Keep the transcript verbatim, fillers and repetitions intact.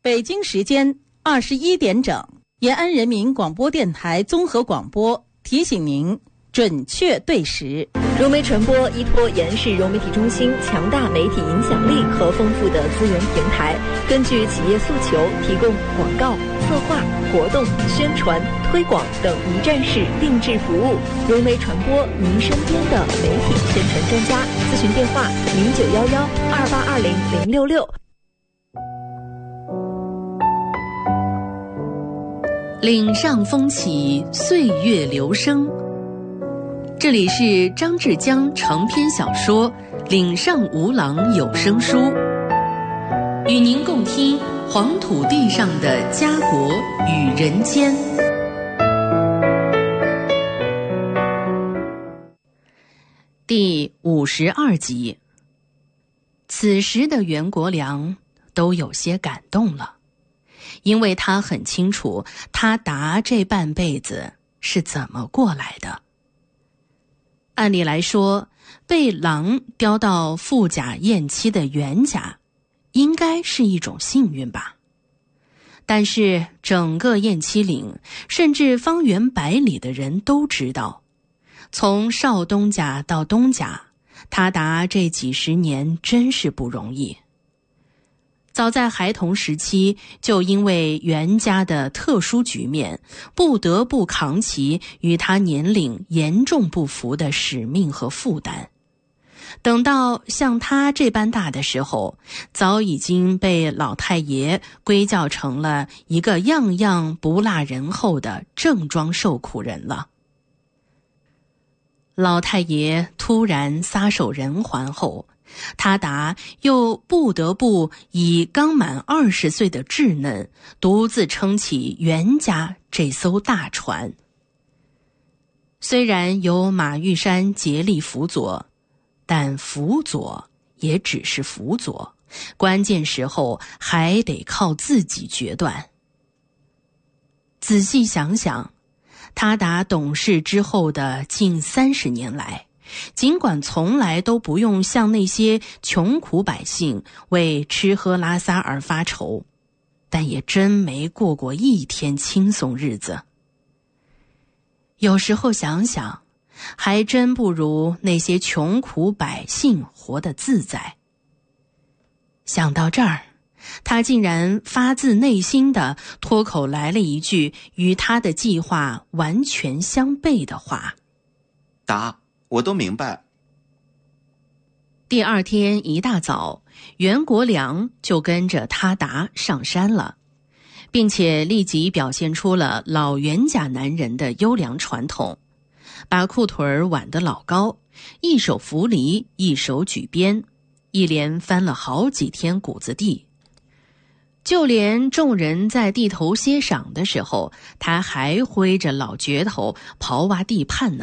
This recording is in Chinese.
北京时间二十一点整，延安人民广播电台综合广播提醒您准确对时。 融媒传播依托延安市融媒体中心强大媒体影响力和丰富的资源平台，根据企业诉求提供广告、策划、活动、宣传、推广等一站式定制服务。融媒传播，您身边的媒体宣传专家。咨询电话：零九幺幺二八二零零六六。 岭上风起，岁月流声。这里是张志江长篇小说《岭上无郎》有声书，与您共听黄土地上的家国与人间。第五十二集。此时的袁国良都有些感动了，因为他很清楚他达这半辈子是怎么过来的。按理来说，被狼叼到富甲燕妻的袁家应该是一种幸运吧。但是整个燕妻岭甚至方圆百里的人都知道，从少东家到东家，他达这几十年真是不容易。早在孩童时期，就因为袁家的特殊局面，不得不扛起与他年龄严重不符的使命和负担。等到像他这般大的时候，早已经被老太爷归教成了一个样样不落人后的正装受苦人了。老太爷突然撒手人寰后，他达又不得不以刚满二十岁的稚嫩，独自撑起袁家这艘大船。虽然有马玉山竭力辅佐，但辅佐也只是辅佐，关键时候还得靠自己决断。仔细想想，他达懂事之后的近三十年来，尽管从来都不用向那些穷苦百姓为吃喝拉撒而发愁，但也真没过过一天轻松日子。有时候想想，还真不如那些穷苦百姓活得自在。想到这儿，他竟然发自内心地脱口来了一句与他的计划完全相悖的话： 达，我都明白。 第二天一大早，袁国良就跟着他达上山了，并且立即表现出了老袁家男人的优良传统，把裤腿儿挽得老高，一手扶犁，一手举鞭，一连翻了好几天谷子地。就连众人在地头歇晌的时候，他还挥着老镢头刨挖地畔呢。